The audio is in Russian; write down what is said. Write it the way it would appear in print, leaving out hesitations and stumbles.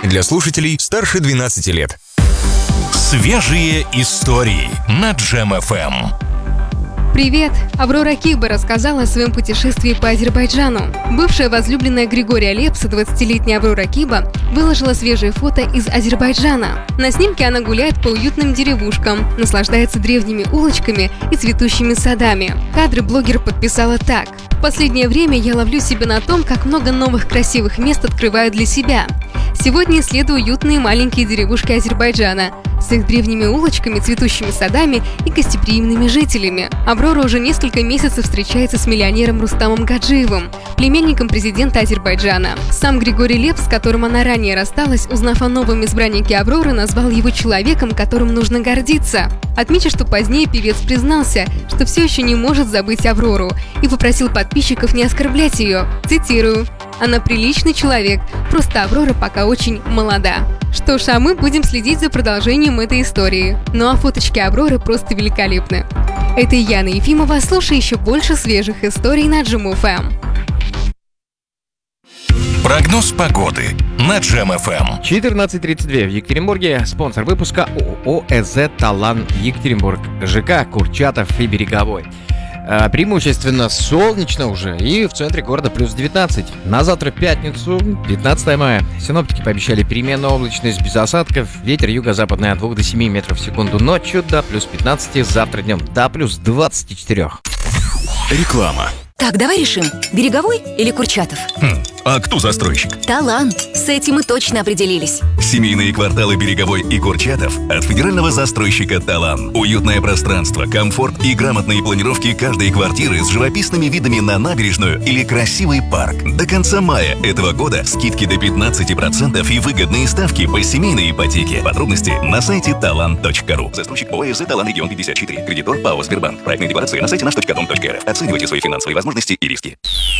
Для слушателей старше 12 лет. Свежие истории на Джем ФМ. Привет! Аврора Киба рассказала о своем путешествии по Азербайджану. Бывшая возлюбленная Григория Лепса, 20-летняя Аврора Киба, выложила свежие фото из Азербайджана. На снимке она гуляет по уютным деревушкам, наслаждается древними улочками и цветущими садами. Кадры блогер подписала так: «В последнее время я ловлю себя на том, как много новых красивых мест открываю для себя. Сегодня исследую уютные маленькие деревушки Азербайджана с их древними улочками, цветущими садами и гостеприимными жителями». Аврора уже несколько месяцев встречается с миллионером Рустамом Гаджиевым, племянником президента Азербайджана. Сам Григорий Лепс, с которым она ранее рассталась, узнав о новом избраннике Авроры, назвал его человеком, которым нужно гордиться. Отмечу, что позднее певец признался, что все еще не может забыть Аврору и попросил подписчиков не оскорблять ее. Цитирую: «Она приличный человек, просто Аврора пока очень молода». Что ж, а мы будем следить за продолжением этой истории. Ну а фоточки Авроры просто великолепны. Это Яна Ефимова. Слушай еще больше свежих историй на Джем ФМ. Прогноз погоды на Джем ФМ. 14:32 в Екатеринбурге. Спонсор выпуска ООО «ЭЗ Талан Екатеринбург», ЖК Курчатов и Береговой. Преимущественно солнечно уже, и в центре города плюс 19. На завтра, пятницу, 15 мая. Синоптики пообещали переменную облачность без осадков. Ветер юго-западный от 2 до 7 метров в секунду ночью до плюс 15. Завтра днем до плюс 24. Реклама. Так, давай решим, Береговой или Курчатов? А кто застройщик? Талант. С этим мы точно определились. Семейные кварталы Береговой и Курчатов от федерального застройщика «Талан». Уютное пространство, комфорт и грамотные планировки каждой квартиры с живописными видами на набережную или красивый парк. До конца мая этого года скидки до 15% и выгодные ставки по семейной ипотеке. Подробности на сайте talan.ru. Застройщик ООО «ЭЗ Талан Регион 54». Кредитор ПАО «Сбербанк». Проектные декларации на сайте наш.дом.рф. Оценивайте свои финансовые возможности и риски.